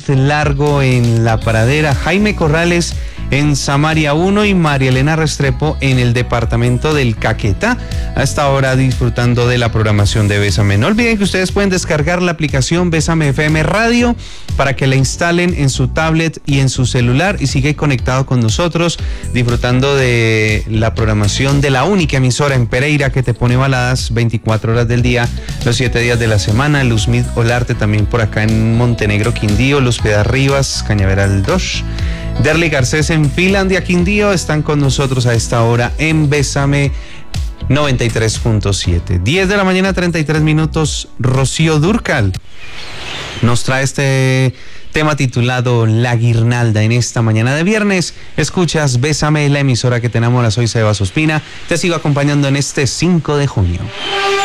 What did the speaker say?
Largo en La Pradera, Jaime Corrales en Samaria 1 y María Elena Restrepo en el departamento del Caquetá. A esta hora disfrutando de la programación de Bésame. No olviden que ustedes pueden descargar la aplicación Bésame FM Radio para que la instalen en su tablet y en su celular y siga conectado con nosotros disfrutando de la programación de la única emisora en Pereira que te pone baladas 24 horas del día, los 7 días de la semana. Luzmid Olarte también por acá en Montenegro, Quindío, Los Piedras Rivas, Cañaveral 2. Derly Garcés en Finlandia, Quindío, están con nosotros a esta hora en Bésame 93.7. 10 de la mañana, 33 minutos. Rocío Dúrcal nos trae este tema titulado La Guirnalda en esta mañana de viernes. Escuchas Bésame, la emisora que te enamora. Soy Sebas Ospina. Te sigo acompañando en este 5 de junio.